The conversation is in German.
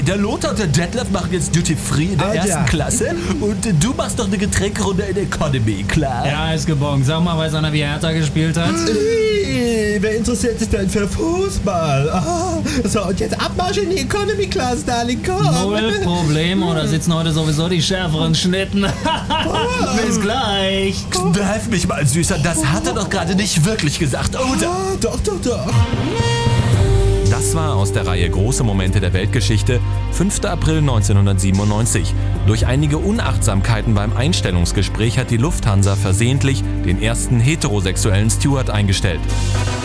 der Lothar und der Detlef machen jetzt Duty Free in der ersten Klasse und du machst doch eine Getränkerunde in Economy, klar? Ja, ist gebongt. Sag mal, weiß einer, wie Hertha gespielt hat? Wer interessiert sich denn für Fußball? So, und jetzt Abmarsch in die Economy Class, Darling, komm. Null Problemo, da sitzen heute sowieso die schärferen Schnitten. Bis gleich. Kneif mich mal, Süßer, das hat er doch gerade nicht wirklich gesagt, oder? Doch. Das war aus der Reihe Große Momente der Weltgeschichte, 5. April 1997. Durch einige Unachtsamkeiten beim Einstellungsgespräch hat die Lufthansa versehentlich den ersten heterosexuellen Steward eingestellt.